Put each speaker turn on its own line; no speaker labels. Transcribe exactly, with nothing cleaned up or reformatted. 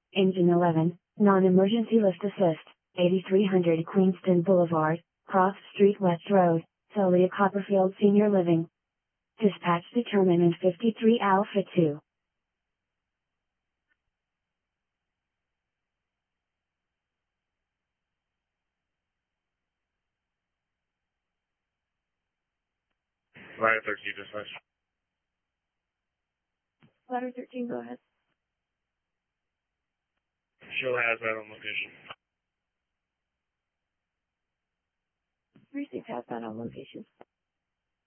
Engine eleven, non-emergency lift assist, eighty-three hundred Queenston Boulevard, Cross Street West Road, Solia Copperfield Senior Living. Dispatch determinant fifty-three Alpha two.
Ladder thirteen, dispatch.
Ladder thirteen, go ahead.
Show has that on location.
Precinct has that on location.